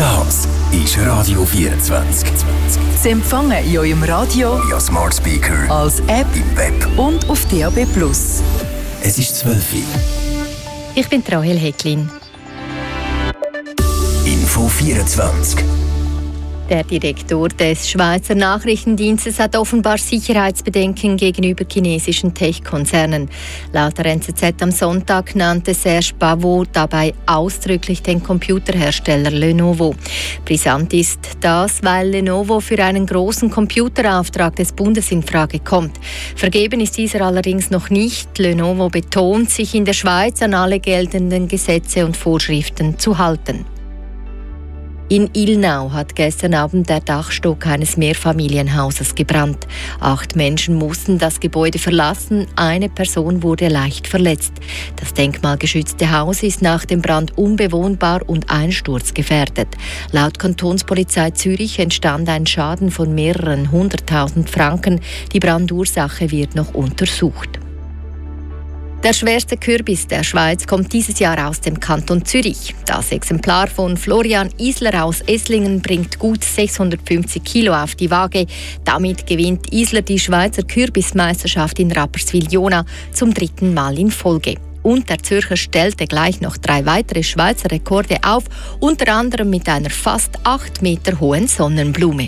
Das ist Radio 24. Sie empfangen in eurem Radio, via Smart Speaker, als App im Web und auf DAB+. Es ist 12 Uhr. Ich bin Rahel Hecklin. Info 24. Der Direktor des Schweizer Nachrichtendienstes hat offenbar Sicherheitsbedenken gegenüber chinesischen Tech-Konzernen. Laut der NZZ am Sonntag nannte Serge Pavot dabei ausdrücklich den Computerhersteller Lenovo. Brisant ist das, weil Lenovo für einen großen Computerauftrag des Bundes in Frage kommt. Vergeben ist dieser allerdings noch nicht. Lenovo betont, sich in der Schweiz an alle geltenden Gesetze und Vorschriften zu halten. In Ilnau hat gestern Abend der Dachstock eines Mehrfamilienhauses gebrannt. 8 Menschen mussten das Gebäude verlassen, eine Person wurde leicht verletzt. Das denkmalgeschützte Haus ist nach dem Brand unbewohnbar und einsturzgefährdet. Laut Kantonspolizei Zürich entstand ein Schaden von mehreren 100.000 Franken. Die Brandursache wird noch untersucht. Der schwerste Kürbis der Schweiz kommt dieses Jahr aus dem Kanton Zürich. Das Exemplar von Florian Isler aus Esslingen bringt gut 650 Kilo auf die Waage. Damit gewinnt Isler die Schweizer Kürbismeisterschaft in Rapperswil-Jona zum 3. Mal in Folge. Und der Zürcher stellte gleich noch 3 weitere Schweizer Rekorde auf, unter anderem mit einer fast 8 Meter hohen Sonnenblume.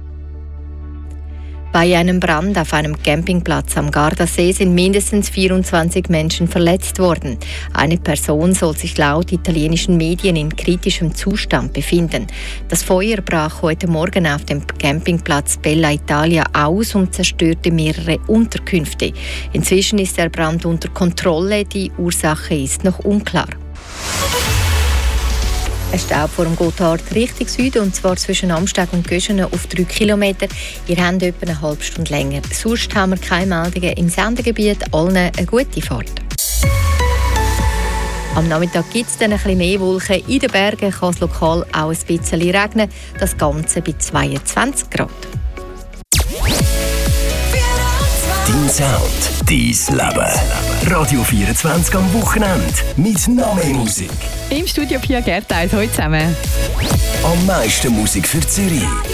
Bei einem Brand auf einem Campingplatz am Gardasee sind mindestens 24 Menschen verletzt worden. Eine Person soll sich laut italienischen Medien in kritischem Zustand befinden. Das Feuer brach heute Morgen auf dem Campingplatz Bella Italia aus und zerstörte mehrere Unterkünfte. Inzwischen ist der Brand unter Kontrolle, die Ursache ist noch unklar. Ein Stau vor dem Gotthard Richtung Süden, und zwar zwischen Amsteg und Göschenen auf 3 Kilometer. Ihr habt etwa eine halbe Stunde länger. Sonst haben wir keine Meldungen im Sendegebiet. Allen eine gute Fahrt. Am Nachmittag gibt es dann ein bisschen mehr Wolken. In den Bergen kann es lokal auch ein bisschen regnen. Das Ganze bei 22 Grad. Dein Sound, dein Leben. Radio 24 am Wochenende. Mit noch mehr Musik. Im Studio Pia Gertheis heute zusammen. Am meisten Musik für Zürich.